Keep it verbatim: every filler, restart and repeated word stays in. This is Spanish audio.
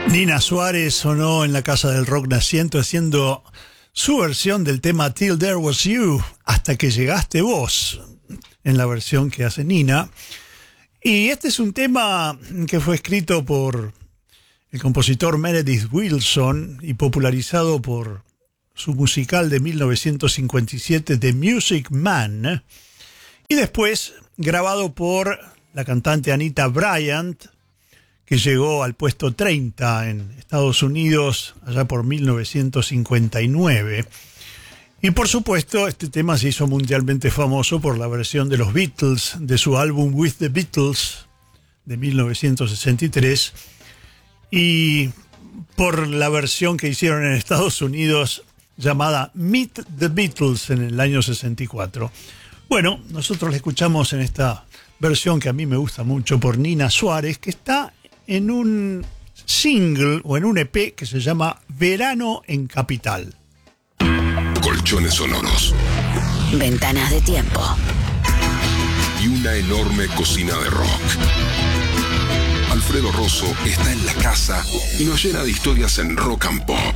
Nina Suárez sonó en la Casa del Rock Naciente haciendo su versión del tema Till There Was You, hasta que llegaste vos, en la versión que hace Nina. Y este es un tema que fue escrito por el compositor Meredith Willson y popularizado por su musical de mil novecientos cincuenta y siete, The Music Man, y después grabado por la cantante Anita Bryant, que llegó al puesto treinta en Estados Unidos allá por mil novecientos cincuenta y nueve. Y por supuesto, este tema se hizo mundialmente famoso por la versión de los Beatles de su álbum With the Beatles de mil novecientos sesenta y tres y por la versión que hicieron en Estados Unidos llamada Meet the Beatles en el año sesenta y cuatro. Bueno, nosotros la escuchamos en esta versión que a mí me gusta mucho por Nina Suárez, que está en un single o en un E P que se llama Verano en Capital. Colchones sonoros, ventanas de tiempo y una enorme cocina de rock. Alfredo Rosso está en la casa y nos llena de historias en Rock and Pop.